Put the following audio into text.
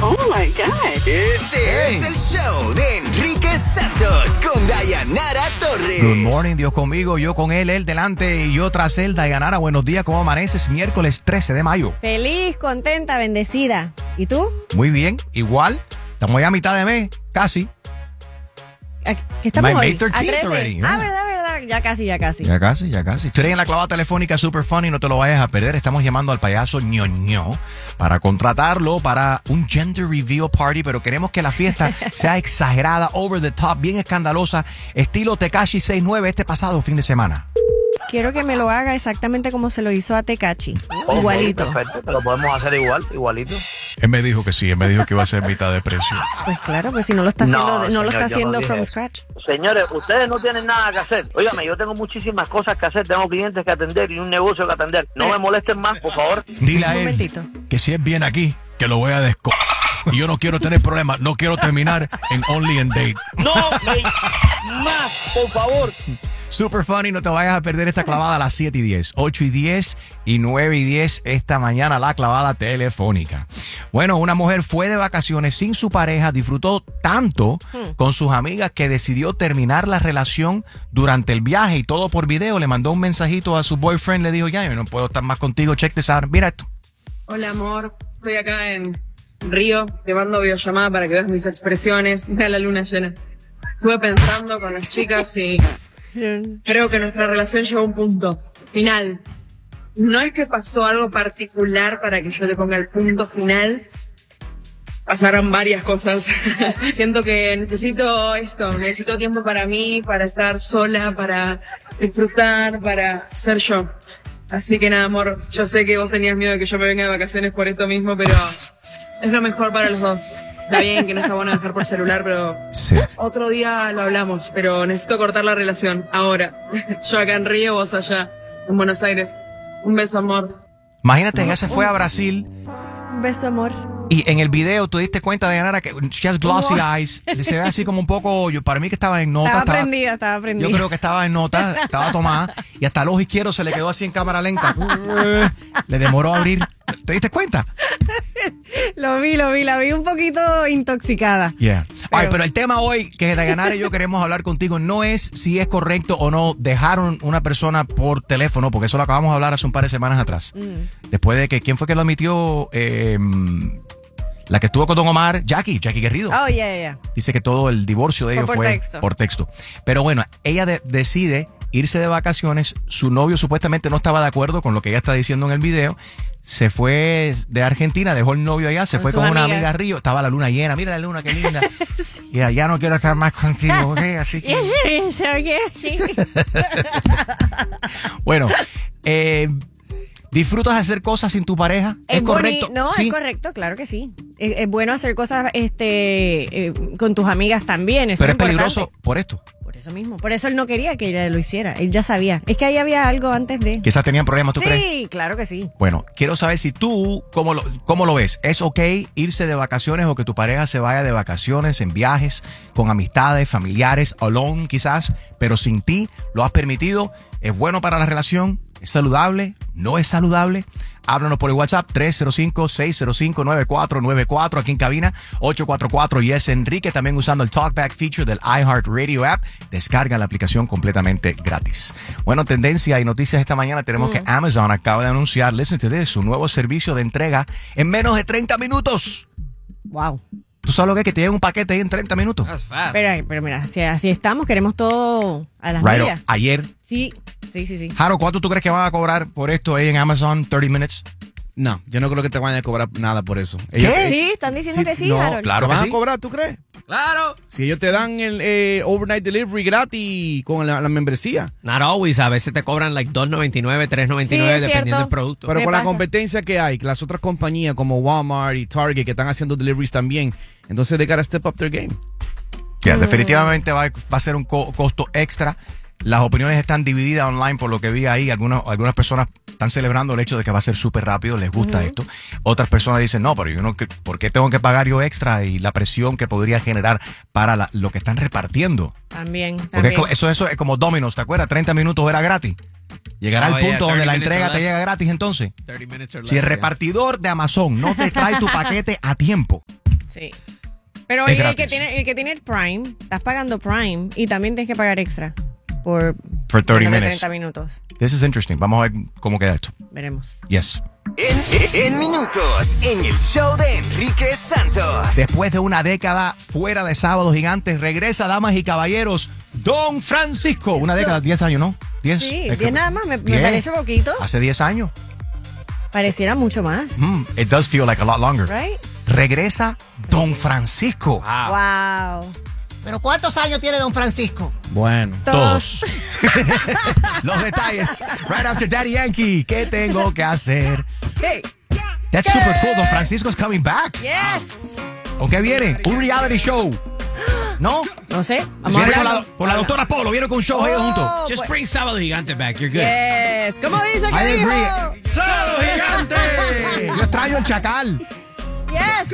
Oh my God. Este es el show de Enrique Santos con Dayanara Torres. Good morning, Dios conmigo, yo con él delante y yo tras él. Dayanara, buenos días, ¿cómo amaneces? Miércoles 13 de mayo. Feliz, contenta, bendecida. ¿Y tú? Muy bien, igual. Estamos ya a mitad de mes, casi. ¿Qué estamos May hoy? 13th A 13. already, Verdad. Ya casi. Ya casi. Estoy en la clavada telefónica super funny, no te lo vayas a perder. Estamos llamando al payaso ñoño para contratarlo para un gender reveal party, pero queremos que la fiesta sea exagerada, over the top, bien escandalosa, estilo Tekashi 6ix9ine este pasado fin de semana. Quiero que me lo haga exactamente como se lo hizo a Tekashi. Okay, Igualito. Perfecto, te lo podemos hacer igualito. Él me dijo que sí, él me dijo que iba a ser mitad de precio. Pues claro, pues si no lo está haciendo, no lo está haciendo dije from eso. scratch. Señores, ustedes no tienen nada que hacer. Óigame, yo tengo muchísimas cosas que hacer, tengo clientes que atender y un negocio que atender. No me molesten más, por favor. Dile a Un él momentito. que si él viene aquí, que lo voy a y yo no quiero tener problemas, no quiero terminar en Only and Date. No más, por favor. Super funny, no te vayas a perder esta clavada a las 7:10, 8:10 y 9:10 esta mañana, la clavada telefónica. Bueno, una mujer fue de vacaciones sin su pareja, disfrutó tanto con sus amigas que decidió terminar la relación durante el viaje y todo por video. Le mandó un mensajito a su boyfriend, le dijo, ya, yo no puedo estar más contigo, check this out. Mira esto. Hola amor, estoy acá en Río, te mando videollamada para que veas mis expresiones de la luna llena. Estuve pensando con las chicas y creo que nuestra relación llegó a un punto final. No es que pasó algo particular para que yo le ponga el punto final. Pasaron varias cosas. Siento que necesito tiempo para mí, para estar sola, para disfrutar, para ser yo. Así que nada, amor, yo sé que vos tenías miedo de que yo me venga de vacaciones por esto mismo, pero es lo mejor para los dos. Está bien que no está bueno dejar por celular, pero Sí. otro día lo hablamos, pero necesito cortar la relación, ahora. Yo acá en Río, vos allá, en Buenos Aires. Un beso, amor. Imagínate, ella se fue a Brasil Un beso, amor. y en el video tú diste cuenta de Yanara que she has glossy eyes, se ve así como un poco, para mí que estaba en nota. Estaba prendida. Yo creo que estaba en nota, estaba tomada y hasta el ojo izquierdo se le quedó así en cámara lenta. Le demoró a abrir. ¿Te diste cuenta? Lo vi, la vi un poquito intoxicada. Yeah. Pero el tema hoy que Dayanara y yo queremos hablar contigo no es si es correcto o no dejar una persona por teléfono, porque eso lo acabamos de hablar hace un par de semanas atrás. Después de que, ¿quién fue que lo admitió? La que estuvo con Don Omar, Jackie Guerrido. Oh, yeah. Dice que todo el divorcio de ellos fue por texto. Pero bueno, ella decide irse de vacaciones. Su novio supuestamente no estaba de acuerdo con lo que ella está diciendo en el video. Se fue de Argentina, dejó el novio allá, se fue con una amiga a Río. Estaba la luna llena. Mira la luna, qué linda. Sí. Y ya no quiero estar más contigo, ¿ok? Así que... Bueno, ¿disfrutas de hacer cosas sin tu pareja? ¿Es correcto? No, ¿Sí? es correcto, claro que sí. Es bueno hacer cosas con tus amigas también. Eso Pero es importante. peligroso por esto. Por eso mismo. Por eso él no quería que ella lo hiciera. Él ya sabía. Es que ahí había algo antes de... Quizás tenían problemas, ¿tú crees? Sí, claro que sí. Bueno, quiero saber si tú, ¿cómo lo ves? ¿Es ok irse de vacaciones o que tu pareja se vaya de vacaciones, en viajes, con amistades, familiares, alone quizás, pero sin ti? ¿Lo has permitido? ¿Es bueno para la relación? ¿Es saludable? ¿No es saludable? Háblanos por el WhatsApp 305-605-9494 aquí en cabina 844 y es Enrique, también usando el Talkback feature del iHeartRadio app. Descarga la aplicación completamente gratis. Bueno, tendencia y noticias esta mañana tenemos que Amazon acaba de anunciar, listen to this, su nuevo servicio de entrega en menos de 30 minutos. Wow. ¿Tú sabes lo que es? Que te llega un paquete ahí en 30 minutos. That's fast. Pero mira, así estamos. Queremos todo a las Right, millas. ayer. Sí. Jaro, ¿cuánto tú crees que van a cobrar por esto ahí en Amazon 30 minutes? No, yo no creo que te vayan a cobrar nada por eso. ¿Qué? Sí, están diciendo que sí, no, Harold. Claro ¿Te que van sí. a cobrar, tú crees? Claro. Si ellos te dan el overnight delivery gratis con la membresía. Not always. A veces te cobran like $2.99, $3.99 Sí, es dependiendo cierto. del producto. Pero Me con la pasa. competencia que hay, que las otras compañías como Walmart y Target que están haciendo deliveries también, entonces they gotta step up their game. Yeah, definitivamente va a ser un costo extra. Las opiniones están divididas online por lo que vi ahí. Algunas personas están celebrando el hecho de que va a ser súper rápido, les gusta esto. Otras personas dicen, no, pero yo no, ¿por qué tengo que pagar yo extra? Y la presión que podría generar para lo que están repartiendo. También. Porque eso es como Domino's, ¿te acuerdas? 30 minutos era gratis. Llegará Oh, al punto yeah, donde la 30 entrega minutes te or llega less. gratis entonces. 30 minutes or Si el less, yeah. repartidor de Amazon no te trae tu paquete a tiempo, Sí. Pero Es oye, gratis. el que tiene el Prime, estás pagando Prime y también tienes que pagar extra por For 30 menos de minutes. 30 minutos. This is interesting. Vamos a ver cómo queda esto. Veremos. Yes. En minutos, en el show de Enrique Santos. Después de una década fuera de Sábados Gigantes, regresa, damas y caballeros, Don Francisco. Una década, 10 años, ¿no? 10. Sí, Es que- 10 nada más, me 10. parece poquito. Hace 10 años. Pareciera mucho más, It does feel like a lot longer. right? Regresa Don Francisco. Wow. ¿Pero cuántos años tiene don Francisco? Bueno. Todos. Los detalles. Right after Daddy Yankee. ¿Qué tengo que hacer? Hey. That's super cool. Don Francisco's coming back. Yes. ¿Con qué viene? Un reality show. ¿No? No sé. Vamos Viene a con hablar. la doctora Polo. Viene con un show ellos juntos. Just pues, bring Sábado Gigante back. You're good. Yes. ¿Cómo dice I que dijo? agree. ¡Sábado Gigante! Yo extraño el chacal. Yes.